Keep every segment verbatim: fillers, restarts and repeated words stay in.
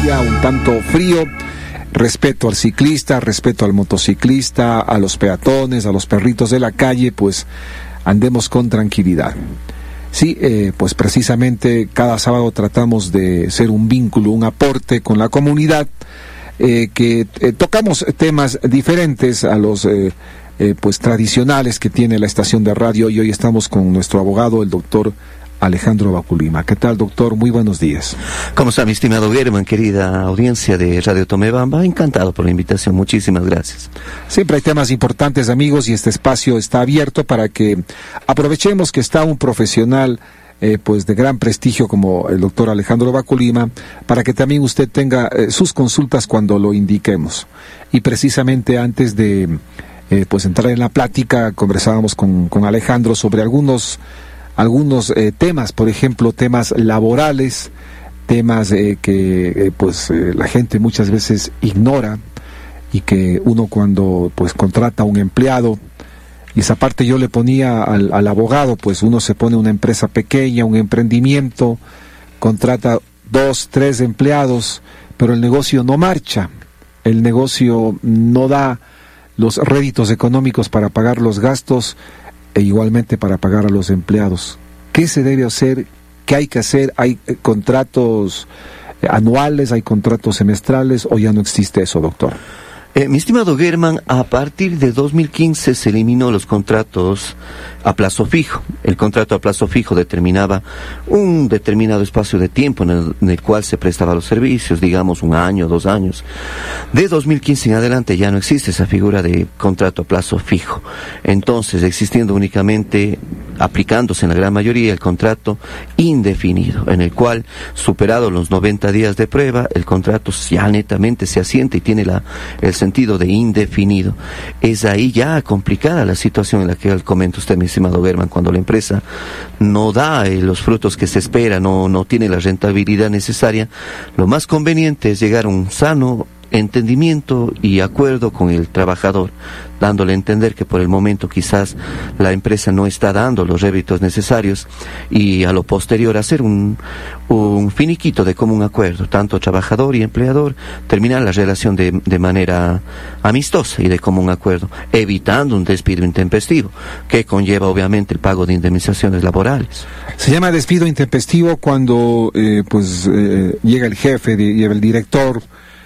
día un tanto frío. Respeto al ciclista, respeto al motociclista, a los peatones, a los perritos de la calle, pues andemos con tranquilidad. Sí, eh, pues precisamente cada sábado tratamos de ser un vínculo, un aporte con la comunidad, eh, que eh, tocamos temas diferentes a los eh, eh, pues tradicionales que tiene la estación de radio, y hoy estamos con nuestro abogado, el doctor Alejandro Baculima. ¿Qué tal, doctor? Muy buenos días. ¿Cómo está, mi estimado Germán, querida audiencia de Radio Tomebamba? Encantado por la invitación, muchísimas gracias. Siempre hay temas importantes, amigos, y este espacio está abierto para que aprovechemos que está un profesional eh, pues de gran prestigio como el doctor Alejandro Baculima, para que también usted tenga eh, sus consultas cuando lo indiquemos. Y precisamente antes de eh, pues entrar en la plática, conversábamos con, con Alejandro sobre algunos algunos eh, temas, por ejemplo, temas laborales, temas eh, que eh, pues eh, la gente muchas veces ignora, y que uno cuando pues contrata a un empleado, y esa parte yo le ponía al, al abogado, pues uno se pone una empresa pequeña, un emprendimiento, contrata dos, tres empleados, pero el negocio no marcha, el negocio no da los réditos económicos para pagar los gastos, e igualmente para pagar a los empleados. ¿Qué se debe hacer? ¿Qué hay que hacer? ¿Hay eh, contratos anuales? ¿Hay contratos semestrales? ¿O ya no existe eso, doctor? Eh, mi estimado Germán, a partir de dos mil quince se eliminó los contratos a plazo fijo. El contrato a plazo fijo determinaba un determinado espacio de tiempo en el, en el cual se prestaban los servicios, digamos un año, dos años. De dos mil quince en adelante ya no existe esa figura de contrato a plazo fijo. Entonces, existiendo únicamente, aplicándose en la gran mayoría, el contrato indefinido, en el cual, superados los noventa días de prueba, el contrato ya netamente se asienta y tiene la, el sentido de indefinido. Es ahí ya complicada la situación en la que comenta usted, mi estimado Germán, cuando la empresa no da eh, los frutos que se espera, no, no tiene la rentabilidad necesaria. Lo más conveniente es llegar a un sano entendimiento y acuerdo con el trabajador, dándole a entender que por el momento quizás la empresa no está dando los réditos necesarios, y a lo posterior hacer un, un finiquito de común acuerdo, tanto trabajador y empleador, terminar la relación de, de manera amistosa y de común acuerdo, evitando un despido intempestivo, que conlleva obviamente el pago de indemnizaciones laborales. Se llama despido intempestivo cuando eh, pues eh, llega el jefe, de, llega el director,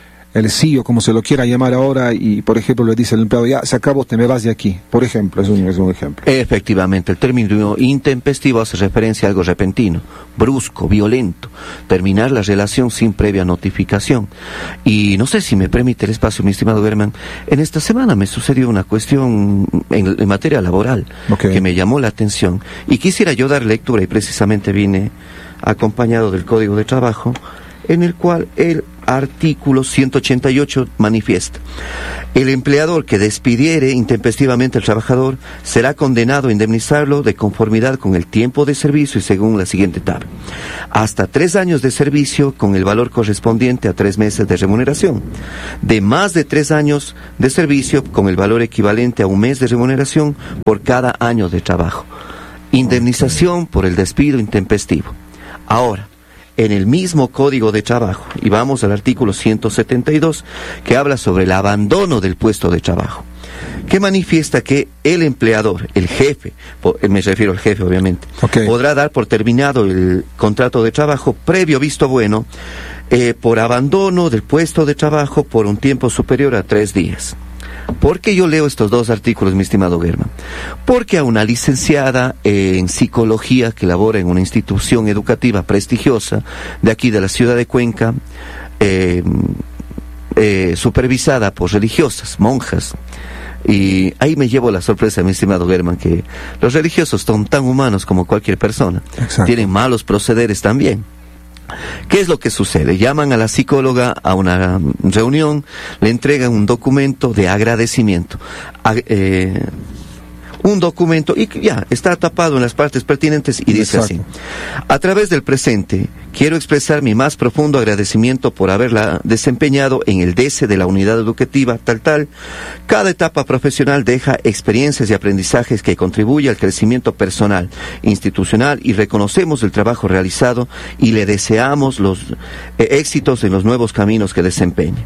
el C E O, como se lo quiera llamar ahora, y por ejemplo le dice al empleado, ya se acabó, te me vas de aquí, por ejemplo, es un, es un ejemplo. Efectivamente, el término intempestivo hace referencia a algo repentino, brusco, violento, terminar la relación sin previa notificación. Y no sé si me permite el espacio, mi estimado Germán, en esta semana me sucedió una cuestión en, en materia laboral, okay, que me llamó la atención, y quisiera yo dar lectura, y precisamente vine acompañado del Código de Trabajo, en el cual el artículo ciento ochenta y ocho manifiesta: el empleador que despidiere intempestivamente al trabajador será condenado a indemnizarlo de conformidad con el tiempo de servicio y según la siguiente tabla: hasta tres años de servicio con el valor correspondiente a tres meses de remuneración, de más de tres años de servicio con el valor equivalente a un mes de remuneración por cada año de trabajo. Indemnización por el despido intempestivo. Ahora, en el mismo Código de Trabajo, y vamos al artículo ciento setenta y dos, que habla sobre el abandono del puesto de trabajo, que manifiesta que el empleador, el jefe, me refiero al jefe obviamente, okay, podrá dar por terminado el contrato de trabajo previo visto bueno eh, por abandono del puesto de trabajo por un tiempo superior a tres días. ¿Por qué yo leo estos dos artículos, mi estimado Germán? Porque a una licenciada eh, en psicología que labora en una institución educativa prestigiosa de aquí de la ciudad de Cuenca, eh, eh, supervisada por religiosas, monjas, y ahí me llevo la sorpresa, mi estimado Germán, que los religiosos son tan humanos como cualquier persona. Exacto. Tienen malos procederes también. ¿Qué es lo que sucede? Llaman a la psicóloga a una reunión, le entregan un documento de agradecimiento, a, eh, un documento y ya está tapado en las partes pertinentes y dice así: a través del presente quiero expresar mi más profundo agradecimiento por haberla desempeñado en el D E S E de la unidad educativa tal tal. Cada etapa profesional deja experiencias y aprendizajes que contribuyen al crecimiento personal, institucional, y reconocemos el trabajo realizado y le deseamos los eh, éxitos en los nuevos caminos que desempeñe.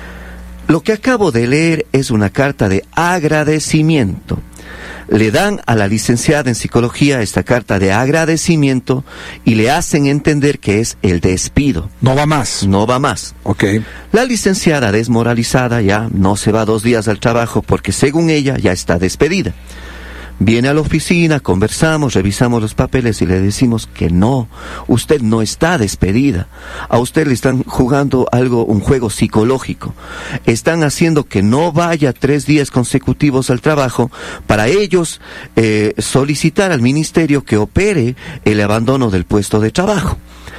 Lo que acabo de leer es una carta de agradecimiento. Le dan a la licenciada en psicología esta carta de agradecimiento y le hacen entender que es el despido. No va más. No va más. Ok. La licenciada, desmoralizada, ya no se va dos días al trabajo porque según ella ya está despedida. Viene a la oficina, conversamos, revisamos los papeles y le decimos que no, usted no está despedida. A usted le están jugando algo, un juego psicológico. Están haciendo que no vaya tres días consecutivos al trabajo para ellos eh, solicitar al ministerio que opere el abandono del puesto de trabajo.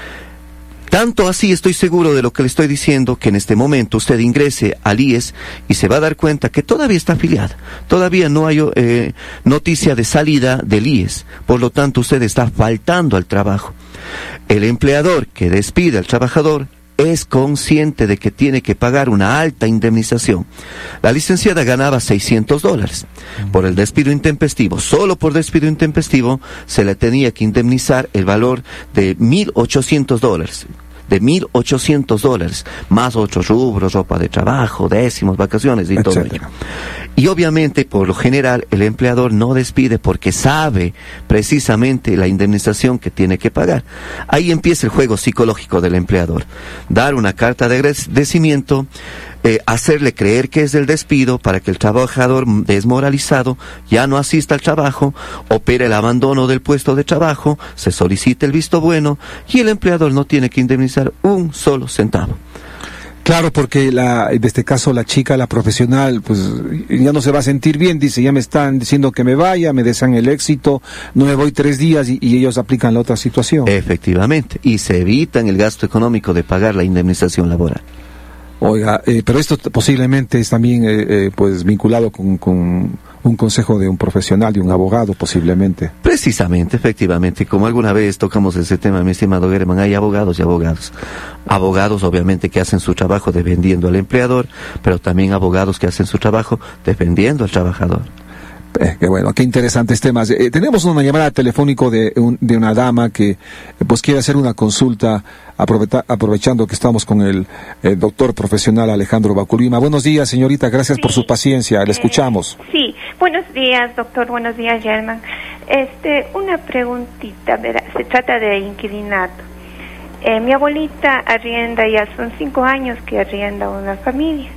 Tanto así estoy seguro de lo que le estoy diciendo que en este momento usted ingrese al I E S y se va a dar cuenta que todavía está afiliada. Todavía no hay eh, noticia de salida del I E S. Por lo tanto, usted está faltando al trabajo. El empleador que despide al trabajador es consciente de que tiene que pagar una alta indemnización. La licenciada ganaba seiscientos dólares por el despido intempestivo. Solo por despido intempestivo se le tenía que indemnizar el valor de mil ochocientos dólares. De mil ochocientos dólares, más otros rubros, ropa de trabajo, décimos, vacaciones y todo ello. Y obviamente, por lo general, el empleador no despide porque sabe precisamente la indemnización que tiene que pagar. Ahí empieza el juego psicológico del empleador. Dar una carta de agradecimiento, eh, hacerle creer que es el despido para que el trabajador desmoralizado ya no asista al trabajo, opere el abandono del puesto de trabajo, se solicite el visto bueno y el empleador no tiene que indemnizar un solo centavo. Claro, porque la, en este caso la chica, la profesional, pues ya no se va a sentir bien, dice, ya me están diciendo que me vaya, me desean el éxito, no me voy tres días y, y ellos aplican la otra situación. Efectivamente, y se evitan el gasto económico de pagar la indemnización laboral. Oiga, eh, pero esto posiblemente es también eh, eh, pues vinculado con, con un consejo de un profesional, de un abogado posiblemente. Precisamente, efectivamente, como alguna vez tocamos ese tema, mi estimado Germán, hay abogados y abogados. Abogados obviamente que hacen su trabajo defendiendo al empleador, pero también abogados que hacen su trabajo defendiendo al trabajador. Eh, qué bueno, qué interesantes temas. Eh, tenemos una llamada telefónica de, un, de una dama que eh, pues quiere hacer una consulta, aprovecha, aprovechando que estamos con el, el doctor profesional Alejandro Baculima. Buenos días, señorita, gracias sí, por su paciencia, le escuchamos. Eh, sí, buenos días, doctor, buenos días, Germán. Este, una preguntita, ¿verdad? Se trata de inquilinato. Eh, mi abuelita arrienda, ya son cinco años que arrienda una familia,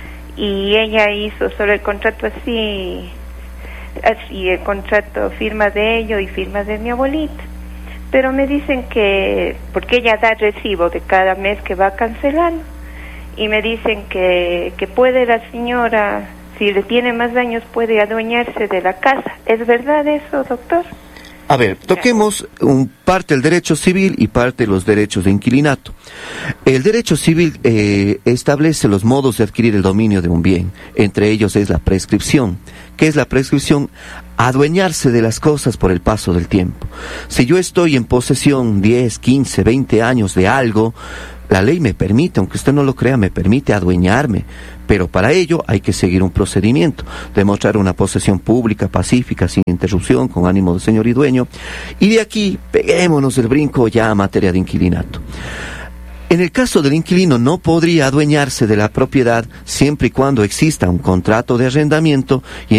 y ella hizo sobre el contrato así... así el contrato, firma de ello y firma de mi abuelita, pero me dicen que, porque ella da recibo de cada mes que va cancelando, y me dicen que, que puede la señora, si le tiene más daños, puede adueñarse de la casa. ¿Es verdad eso, doctor? A ver, toquemos un parte del derecho civil y parte de los derechos de inquilinato. El derecho civil eh, establece los modos de adquirir el dominio de un bien. Entre ellos es la prescripción. ¿Qué es la prescripción? Adueñarse de las cosas por el paso del tiempo. Si yo estoy en posesión diez, quince, veinte años de algo, la ley me permite, aunque usted no lo crea, me permite adueñarme, pero para ello hay que seguir un procedimiento, demostrar una posesión pública, pacífica, sin interrupción, con ánimo de señor y dueño, y de aquí peguémonos el brinco ya a materia de inquilinato. En el caso del inquilino no podría adueñarse de la propiedad siempre y cuando exista un contrato de arrendamiento y